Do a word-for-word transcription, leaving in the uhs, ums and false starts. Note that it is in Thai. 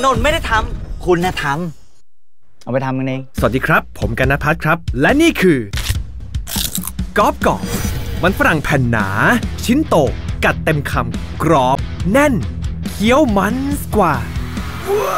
นนท์ไม่ได้ทำคุณนะทำเอาไปทำกันเองสวัสดีครับผมกันณภัทรครับและนี่คือกรอบกรอบมันฝรั่งแผ่นหนาชิ้นโตกัดเต็มคำกรอบแน่นเคี้ยวมันกว่า